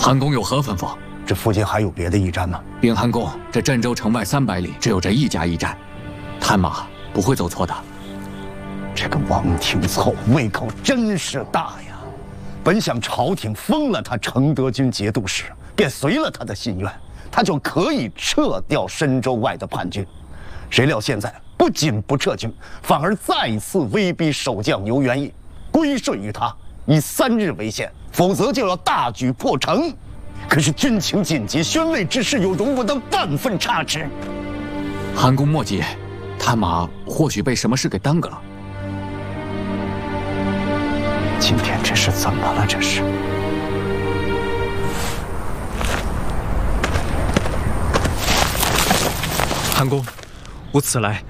韩公有何吩咐？ 这附近还有别的驿站吗？ 禀韩公，这镇州城外300里只有这一家驿站，探马不会走错的。 这个王廷凑胃口真是大呀！本想朝廷封了他承德军节度使，便随了他的心愿，他就可以撤掉深州外的叛军。谁料现在不仅不撤军，反而再次威逼守将牛元义归顺于他，以3日为限，否则就要大举破城。可是军情紧急，宣慰之事又容不得半分差池。 韩公莫急，探马或许被什么事给耽搁了。 今天这是怎么了？这是。 韩公，我此来